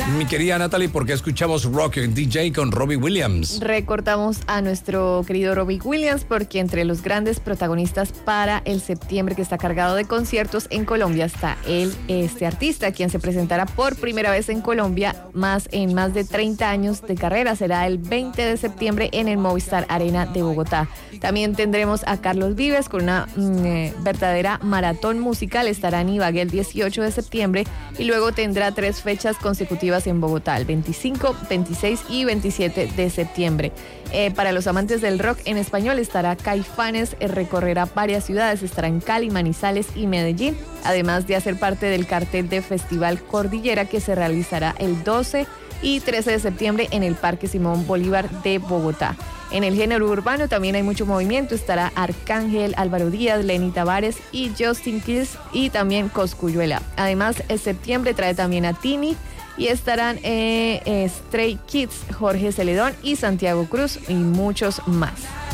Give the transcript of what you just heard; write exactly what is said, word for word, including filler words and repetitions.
Mi querida Natalie, ¿por qué escuchamos Rock D J con Robbie Williams? Recortamos a nuestro querido Robbie Williams porque entre los grandes protagonistas para el septiembre que está cargado de conciertos en Colombia está él, este artista, quien se presentará por primera vez en Colombia más en más de treinta años de carrera. Será el veinte de septiembre en el Movistar Arena de Bogotá. También tendremos a Carlos Vives con una mm, eh, verdadera maratón musical. Estará en Ibagué el dieciocho de septiembre y luego tendrá tres fechas consecutivas en Bogotá, el veinticinco, veintiséis y veintisiete de septiembre. Eh, para los amantes del rock en español estará Caifanes, eh, recorrerá varias ciudades, estará en Cali, Manizales y Medellín, además de hacer parte del cartel de Festival Cordillera que se realizará el doce y trece de septiembre en el Parque Simón Bolívar de Bogotá. En el género urbano también hay mucho movimiento, estará Arcángel, Álvaro Díaz, Lenny Tavares y Justin Quiles y también Cosculluela. Además, en septiembre trae también a Tini y estarán eh, eh, Stray Kids, Jorge Celedón y Santiago Cruz y muchos más.